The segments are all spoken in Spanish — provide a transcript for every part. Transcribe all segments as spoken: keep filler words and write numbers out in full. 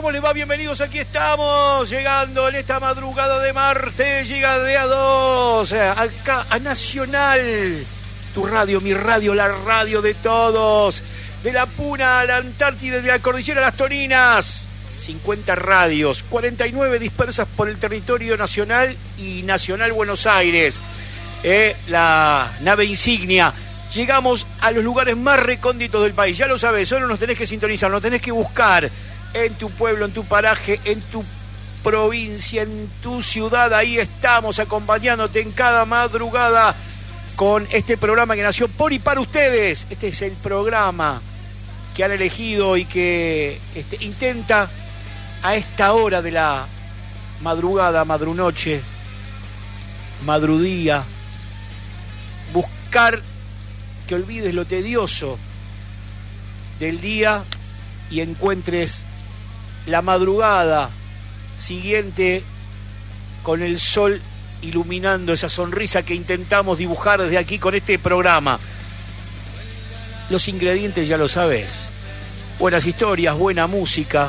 ¿Cómo les va? Bienvenidos, aquí estamos, llegando en esta madrugada de martes, llega de a dos, acá a Nacional, tu radio, mi radio, la radio de todos, de la Puna a la Antártida, de la Cordillera a las Toninas, cincuenta radios, cuarenta y nueve dispersas por el territorio nacional y Nacional Buenos Aires, eh, la nave insignia. Llegamos a los lugares más recónditos del país, ya lo sabes, solo nos tenés que sintonizar, nos tenés que buscar en tu pueblo, en tu paraje, en tu provincia, en tu ciudad. Ahí estamos acompañándote en cada madrugada con este programa que nació por y para ustedes. Este es el programa que han elegido y que este, intenta a esta hora de la madrugada, madrunoche, madrudía, buscar que olvides lo tedioso del día y encuentres la madrugada siguiente con el sol iluminando esa sonrisa que intentamos dibujar desde aquí con este programa. Los ingredientes ya lo sabes: buenas historias, buena música,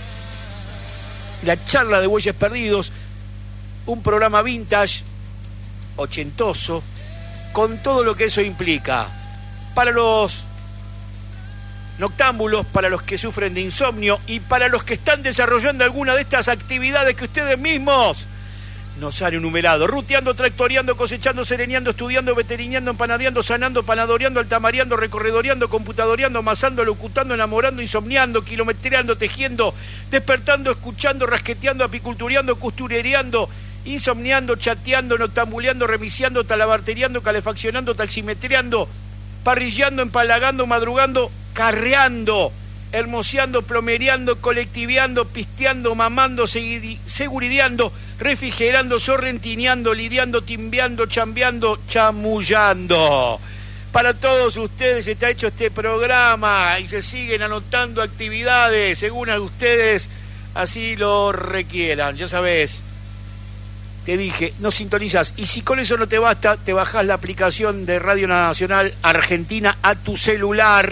la charla de bueyes perdidos, un programa vintage, ochentoso, con todo lo que eso implica. Para los noctámbulos, para los que sufren de insomnio y para los que están desarrollando alguna de estas actividades que ustedes mismos nos han enumerado: ruteando, tractoreando, cosechando, sereneando, estudiando, veterineando, empanadeando, sanando, panadoreando, altamareando, recorredoreando, computadoreando, amasando, locutando, enamorando, insomniando, kilometreando, tejiendo, despertando, escuchando, rasqueteando, apicultureando, costurereando, insomniando, chateando, noctambuleando, remisiando, talabarteriando, calefaccionando, taximetreando, parrillando, empalagando, madrugando, carreando, hermoseando, plomereando, colectiveando, pisteando, mamando, segurideando, refrigerando, sorrentineando, lidiando, timbeando, chambeando, chamullando. Para todos ustedes está hecho este programa y se siguen anotando actividades según a ustedes así lo requieran. Ya sabes, te dije, no sintonizas, y si con eso no te basta, te bajás la aplicación de Radio Nacional Argentina a tu celular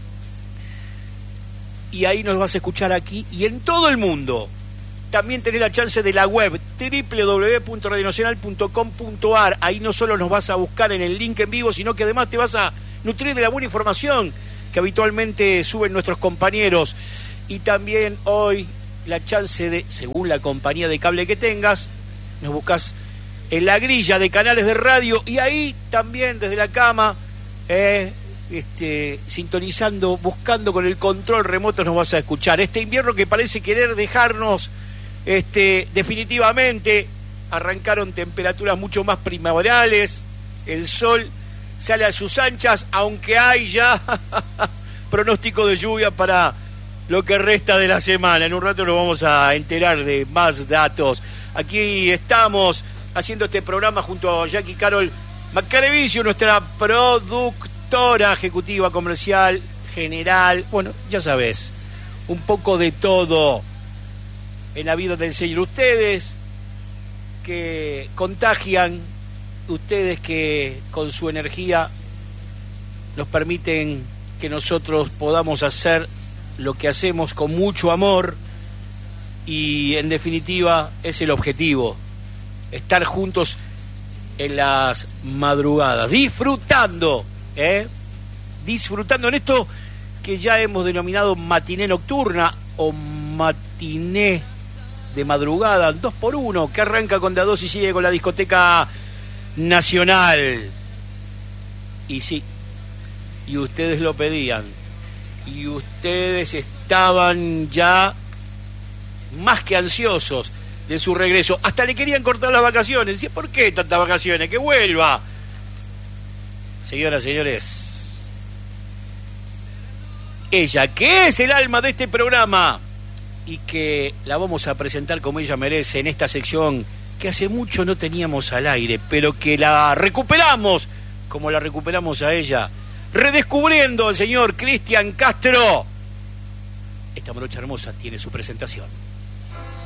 y ahí nos vas a escuchar aquí y en todo el mundo. También tenés la chance de la web doble u doble u doble u punto radio nacional punto com punto a r. Ahí no solo nos vas a buscar en el link en vivo, sino que además te vas a nutrir de la buena información que habitualmente suben nuestros compañeros. Y también hoy la chance de, según la compañía de cable que tengas, nos buscas en la grilla de canales de radio y ahí también desde la cama, eh, este, sintonizando, buscando con el control remoto nos vas a escuchar. Este invierno que parece querer dejarnos este, definitivamente, arrancaron temperaturas mucho más primaverales, el sol sale a sus anchas, aunque hay ya pronóstico de lluvia para lo que resta de la semana. En un rato nos vamos a enterar de más datos. Aquí estamos haciendo este programa junto a Jackie Carol Macarevicio, nuestra productora ejecutiva, comercial, general. Bueno, ya sabes, un poco de todo en la vida del Señor. Ustedes que contagian, ustedes que con su energía nos permiten que nosotros podamos hacer lo que hacemos con mucho amor. Y en definitiva es el objetivo, estar juntos en las madrugadas, disfrutando, ¿eh? disfrutando en esto que ya hemos denominado matiné nocturna o matiné de madrugada, dos por uno, que arranca con de a dos y sigue con la discoteca nacional. Y sí, y ustedes lo pedían, y ustedes estaban ya más que ansiosos de su regreso. Hasta le querían cortar las vacaciones. Decía, ¿por qué tantas vacaciones? ¡Que vuelva! Señoras, señores, ella, que es el alma de este programa y que la vamos a presentar como ella merece en esta sección que hace mucho no teníamos al aire, pero que la recuperamos como la recuperamos a ella, redescubriendo al señor Cristian Castro. Esta morocha hermosa tiene su presentación.